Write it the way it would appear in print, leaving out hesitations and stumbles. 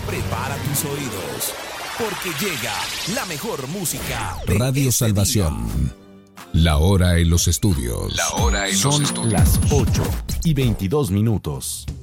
Prepara tus oídos, porque llega la mejor música de Radio Salvación. día. La hora en los estudios. Son las 8:22.